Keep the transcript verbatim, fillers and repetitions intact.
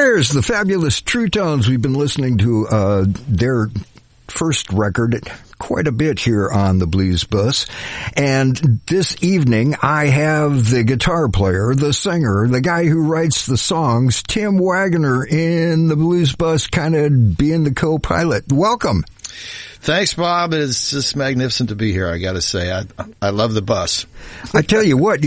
There's the fabulous True Tones. We've been listening to uh, their first record quite a bit here on the Blues Bus. And this evening, I have the guitar player, the singer, the guy who writes the songs, Tim Waggoner, in the Blues Bus, kind of being the co-pilot. Welcome. Thanks, Bob. It's just magnificent to be here, I got to say. I I love the bus. I tell you what,